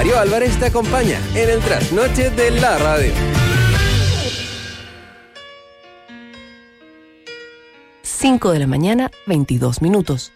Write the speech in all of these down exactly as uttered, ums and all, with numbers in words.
Mario Álvarez te acompaña en el trasnoche de la radio. cinco de la mañana, veintidós minutos.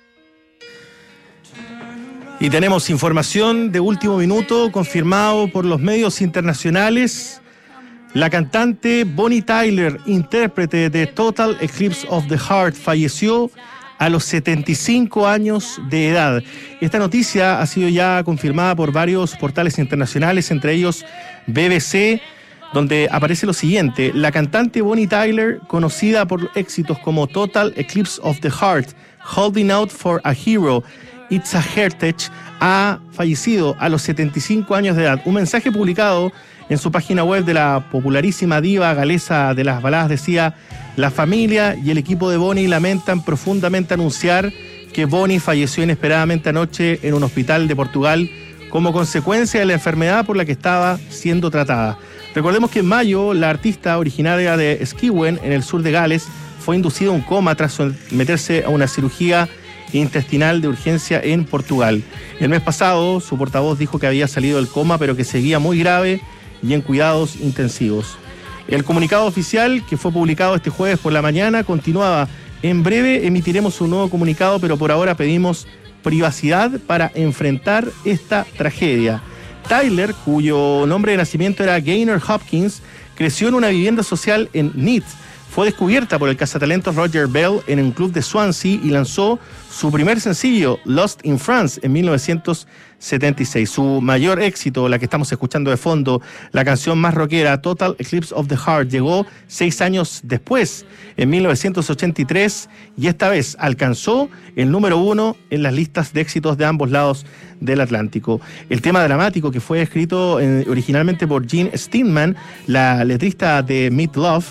Y tenemos información de último minuto confirmado por los medios internacionales. La cantante Bonnie Tyler, intérprete de Total Eclipse of the Heart, falleció a los setenta y cinco años de edad. Esta noticia ha sido ya confirmada por varios portales internacionales, entre ellos B B C, donde aparece lo siguiente: la cantante Bonnie Tyler, conocida por éxitos como Total Eclipse of the Heart, Holding Out for a Hero, It's a Heritage, ha fallecido a los setenta y cinco años de edad. Un mensaje publicado en su página web de la popularísima diva galesa de las baladas decía: la familia y el equipo de Bonnie lamentan profundamente anunciar que Bonnie falleció inesperadamente anoche en un hospital de Portugal como consecuencia de la enfermedad por la que estaba siendo tratada. Recordemos que en mayo la artista originaria de Skewen, en el sur de Gales, fue inducida a un coma tras someterse a una cirugía intestinal de urgencia en Portugal. El mes pasado su portavoz dijo que había salido del coma, pero que seguía muy grave y en cuidados intensivos. El comunicado oficial, que fue publicado este jueves por la mañana, continuaba: en breve emitiremos un nuevo comunicado, pero por ahora pedimos privacidad para enfrentar esta tragedia. Tyler, cuyo nombre de nacimiento era Gaynor Hopkins, creció en una vivienda social en Neath. Fue descubierta por el cazatalentos Roger Bell en un club de Swansea y lanzó su primer sencillo, Lost in France, en mil novecientos setenta y seis. Su mayor éxito, la que estamos escuchando de fondo, la canción más rockera, Total Eclipse of the Heart, llegó seis años después, en mil novecientos ochenta y tres, y esta vez alcanzó el número uno en las listas de éxitos de ambos lados del Atlántico. El tema dramático, que fue escrito eh, originalmente por Gene Steinman, la letrista de Meat Love,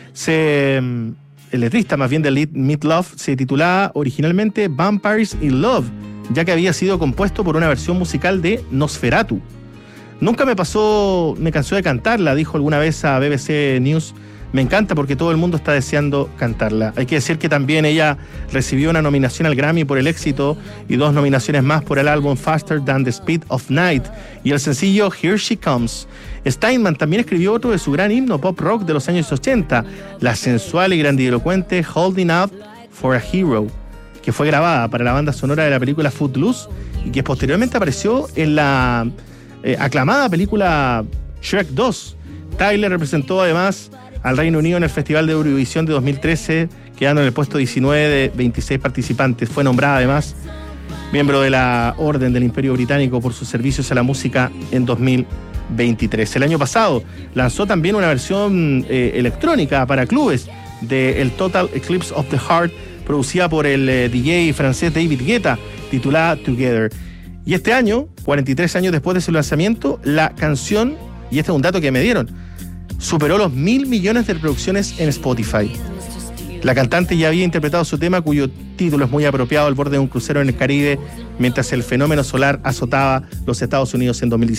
Se, el letrista más bien de Meat Love, se titulaba originalmente Vampires in Love, ya que había sido compuesto por una versión musical de Nosferatu. Nunca me pasó, me cansó de cantarla, dijo alguna vez a B B C News. Me encanta porque todo el mundo está deseando cantarla. Hay que decir que también ella recibió una nominación al Grammy por el éxito y dos nominaciones más por el álbum Faster Than the Speed of Night y el sencillo Here She Comes. Steinman también escribió otro de su gran himno pop rock de los años ochenta, la sensual y grandilocuente Holding Out for a Hero, que fue grabada para la banda sonora de la película Footloose y que posteriormente apareció en la eh, aclamada película Shrek dos. Tyler representó además al Reino Unido en el Festival de Eurovisión de dos mil trece, quedando en el puesto diecinueve de veintiséis participantes. Fue nombrada además miembro de la Orden del Imperio Británico por sus servicios a la música en dos mil veintitrés. El año pasado lanzó también una versión eh, electrónica para clubes de el Total Eclipse of the Heart, producida por el eh, D J francés David Guetta, titulada Together. Y este año, cuarenta y tres años después de su lanzamiento, la canción, y este es un dato que me dieron, superó los mil millones de reproducciones en Spotify. La cantante ya había interpretado su tema, cuyo título es muy apropiado, al borde de un crucero en el Caribe, mientras el fenómeno solar azotaba los Estados Unidos en dos mil dieciséis.